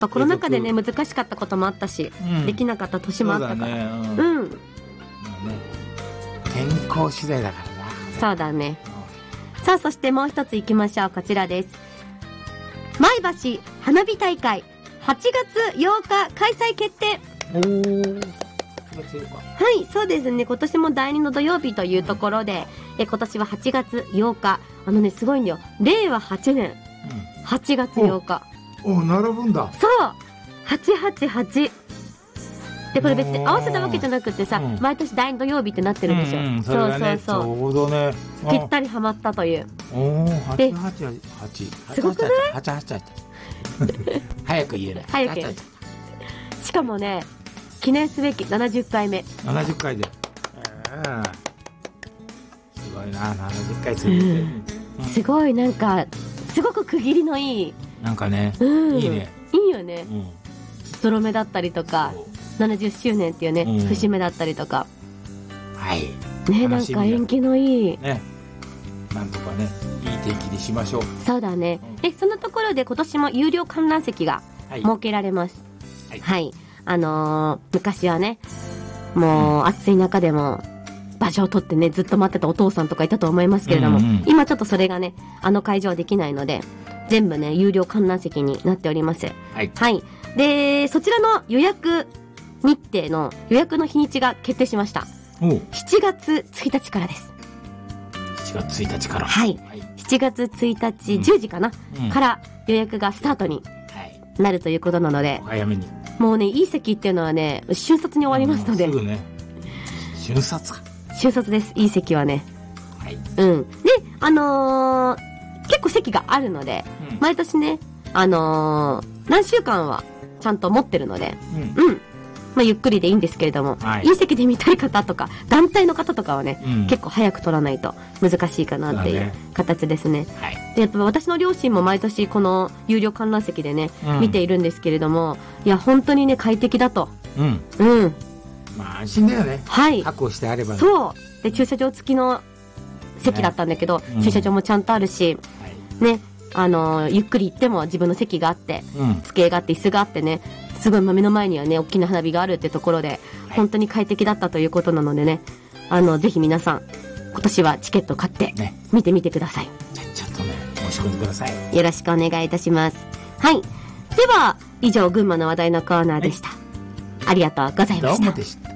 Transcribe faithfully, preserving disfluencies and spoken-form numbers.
ぱコロナ禍でね難しかったこともあったし、うん、できなかった年もあったから、ね、うん、うん、 ね、天候次第だからな。 そうだね、うん、さあそしてもう一ついきましょう。こちらです。前橋花火大会はちがつようか開催決定。 おー、はちがつようか。 はい、そうですね。今年もだいにの土曜日というところで、え今年ははちがつようか。あのね、すごいんだよ。れいわはちねん、うん、はちがつようか。 お、お、並ぶんだ。 そう、はちはちはちで、これ別に合わせたわけじゃなくてさ、うん、毎年だいに土曜日ってなってるんですよ、うんうん、それがね、そうそうそう、 ちょうどね、 ぴったりハマったという。 おー、はちはちはち、 すごくない？ はちはちはち早く言えない。 早く言えない。しかもね、記念すべきななじゅっかいめ。 ななじゅっかいで、えー、すごいな、ななじゅっかい続いて、うんうん、 すごい、なんかすごく区切りのいい、 なんかね、 うん、 いいね、 いいよね、うん、ゾロ目だったりとかななじゅっしゅうねんっていうね、うん、節目だったりとか、 はいね、なんか縁起のいい、 ね、なんとかね、いい天気にしましょう。 そうだね、うん、えそのところで今年も有料観覧席が設けられます。はい、はい、あのー、昔はね、もう、うん、暑い中でも場所を取ってねずっと待ってたお父さんとかいたと思いますけれども、うんうん、今ちょっとそれがねあの会場はできないので全部ね有料観覧席になっております。はい、はい、でそちらの予約日程の予約の日にちが決定しました。しちがつついたちからです。 しちがつついたちから、 はい、はい、しちがつついたちじゅうじかな、うん、から予約がスタートになるということなので、 お早めに。 もうね、いい席っていうのはね瞬殺に終わりますので、 すぐね、瞬殺か瞬殺です。いい席はね、はい、うん、であのー、結構席があるので、うん、毎年ねあのー、何週間はちゃんと持ってるので、うん、うん、まあ、ゆっくりでいいんでやっぱ、はい、いい席で見たい方とか団体の方とかはね、うん、結構早く取らないと難しいかなっていう形ですね。はい、でやっぱ私の両親も毎年この有料観覧席でね、うん、見ているんですけれども、いや本当にね快適だと、うん、うん、 まあ安心だよね。はい、確保してあればね。 そうで駐車場付きの席だったんだけど、ね、駐車場もちゃんとあるし、うん、ね、あのー、ゆっくり行っても自分の席があって、うん、机があって椅子があってね、すごい目の前にはね大きな花火があるってところで、はい、本当に快適だったということなのでね、あのぜひ皆さん今年はチケット買って見てみてください。ね、 ちゃっちゃとね申し込んでください。 よろしくお願いいたします。はい、では以上群馬の話題のコーナーでした。はい、ありがとうございました。 どうもでした。